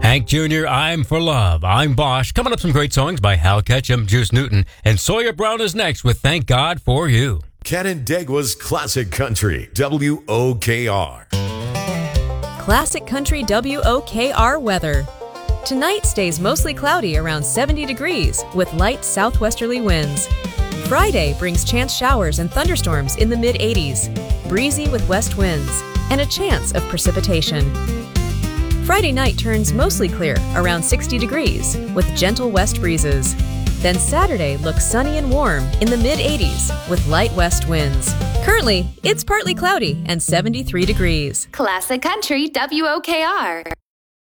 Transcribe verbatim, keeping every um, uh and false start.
Hank Junior, I'm for Love. I'm Bosch. Coming up, some great songs by Hal Ketchum, Juice Newton, and Sawyer Brown is next with Thank God for You. Canandaigua's Classic Country, W O K R. Classic Country W O K R weather. Tonight stays mostly cloudy around seventy degrees with light southwesterly winds. Friday brings chance showers and thunderstorms in the mid eighties, breezy with west winds, and a chance of precipitation. Friday night turns mostly clear around sixty degrees with gentle west breezes. Then Saturday looks sunny and warm in the mid eighties with light west winds. Currently, it's partly cloudy and seventy-three degrees. Classic Country W O K R.